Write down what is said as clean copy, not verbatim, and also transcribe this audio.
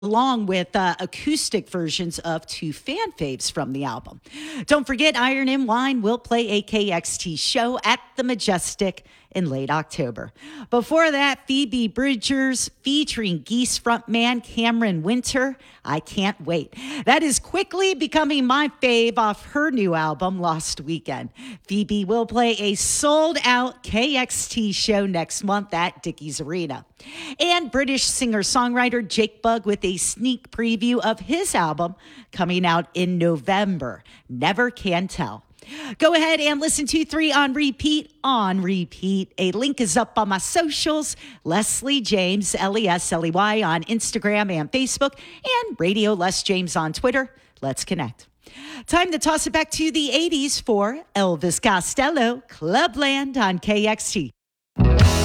along with acoustic versions of two fan faves from the album. Don't forget, Iron and Wine will play a KXT show at the Majestic in late October. Before that, Phoebe Bridgers featuring Geese frontman Cameron Winter. I can't wait. That is quickly becoming my fave off her new album, Lost Weekend. Phoebe will play a sold-out KXT show next month at Dickies Arena. And British singer-songwriter Jake Bugg with a sneak preview of his album coming out in November. Never Can Tell. Go ahead and listen to 3 on repeat. A link is up on my socials. Leslie James, Lesley on Instagram and Facebook, and Radio Les James on Twitter. Let's connect. Time to toss it back to the 80s for Elvis Costello, Clubland on KXT.